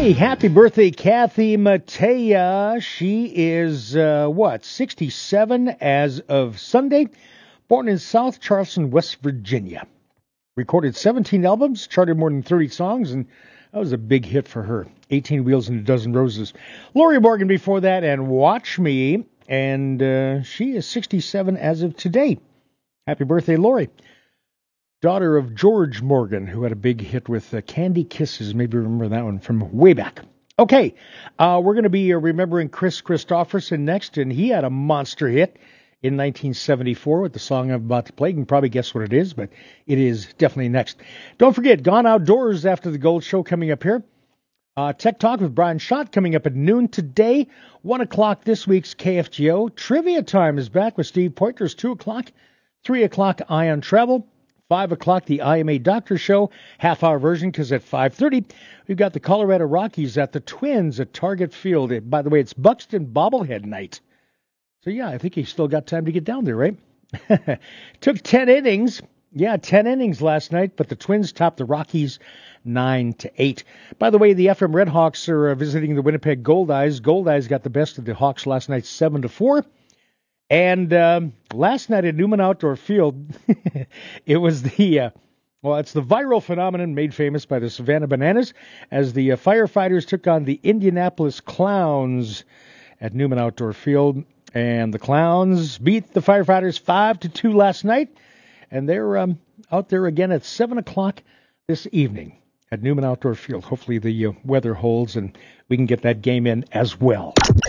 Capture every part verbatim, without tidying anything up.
Hey, happy birthday, Kathy Mattea. She is, uh, what, sixty-seven as of Sunday. Born in South Charleston, West Virginia. Recorded seventeen albums, charted more than thirty songs, and that was a big hit for her. eighteen Wheels and a Dozen Roses. Lori Morgan before that, and Watch Me. And uh, she is sixty-seven as of today. Happy birthday, Lori. Daughter of George Morgan, who had a big hit with uh, Candy Kisses. Maybe you remember that one from way back. Okay, uh, we're going to be uh, remembering Chris Christopherson next, and he had a monster hit in nineteen seventy-four with the song I'm about to play. You can probably guess what it is, but it is definitely next. Don't forget, Gone Outdoors after the Gold Show coming up here. Uh, Tech Talk with Brian Schott coming up at noon today. one o'clock this week's K F G O. Trivia Time is back with Steve Poitras, two o'clock. three o'clock, Eye on Travel. five o'clock, the I M A Doctor Show, half-hour version, because at five thirty, we've got the Colorado Rockies at the Twins at Target Field. It, by the way, it's Buxton bobblehead night. So, yeah, I think you still got time to get down there, right? Took ten innings. Yeah, ten innings last night, but the Twins topped the Rockies nine to eight. By the way, the F M Redhawks are uh, visiting the Winnipeg Goldeyes. Goldeyes got the best of the Hawks last night, seven to four. And um, last night at Newman Outdoor Field, it was the, uh, well, it's the viral phenomenon made famous by the Savannah Bananas as the uh, firefighters took on the Indianapolis Clowns at Newman Outdoor Field. And the Clowns beat the firefighters five to two last night. And they're um, out there again at seven o'clock this evening at Newman Outdoor Field. Hopefully the uh, weather holds and we can get that game in as well.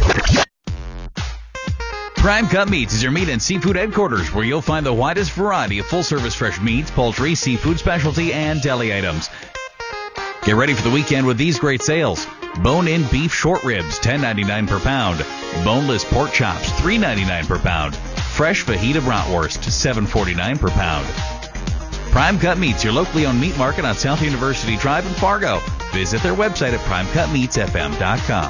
Prime Cut Meats is your meat and seafood headquarters, where you'll find the widest variety of full-service fresh meats, poultry, seafood specialty, and deli items. Get ready for the weekend with these great sales. Bone-in beef short ribs, ten ninety-nine per pound. Boneless pork chops, three ninety-nine per pound. Fresh fajita bratwurst, seven forty-nine per pound. Prime Cut Meats, your locally owned meat market on South University Drive in Fargo. Visit their website at prime cut meats f m dot com.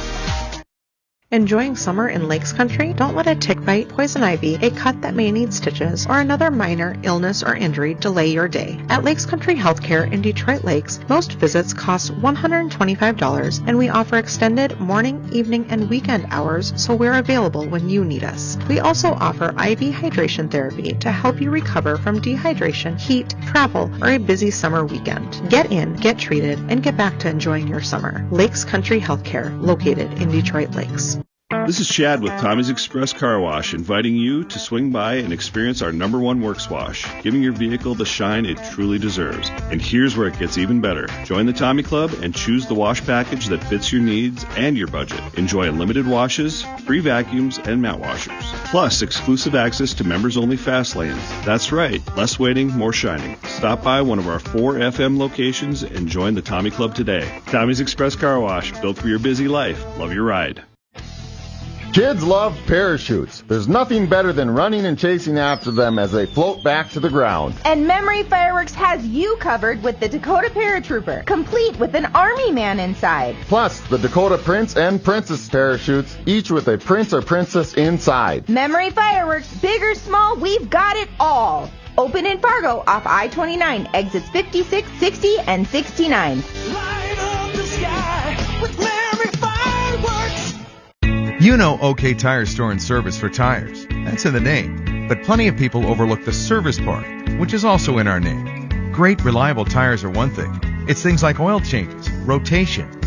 Enjoying summer in Lakes Country? Don't let a tick bite, poison ivy, a cut that may need stitches, or another minor illness or injury delay your day. At Lakes Country Healthcare in Detroit Lakes, most visits cost one hundred twenty-five dollars, and we offer extended morning, evening, and weekend hours, so we're available when you need us. We also offer I V hydration therapy to help you recover from dehydration, heat, travel, or a busy summer weekend. Get in, get treated, and get back to enjoying your summer. Lakes Country Healthcare, located in Detroit Lakes. This is Chad with Tommy's Express Car Wash, inviting you to swing by and experience our number one works wash, giving your vehicle the shine it truly deserves. And here's where it gets even better. Join the Tommy Club and choose the wash package that fits your needs and your budget. Enjoy unlimited washes, free vacuums, and mat washers. Plus, exclusive access to members-only fast lanes. That's right, less waiting, more shining. Stop by one of our four F M locations and join the Tommy Club today. Tommy's Express Car Wash, built for your busy life. Love your ride. Kids love parachutes. There's nothing better than running and chasing after them as they float back to the ground. And Memory Fireworks has you covered with the Dakota Paratrooper, complete with an Army man inside. Plus, the Dakota Prince and Princess parachutes, each with a prince or princess inside. Memory Fireworks, big or small, we've got it all. Open in Fargo off I twenty-nine, exits fifty-six, sixty, and sixty-nine. Light up the sky with Memory Fireworks. You know OK Tire Store and Service for tires. That's in the name. But plenty of people overlook the service part, which is also in our name. Great, reliable tires are one thing. It's things like oil changes, rotation,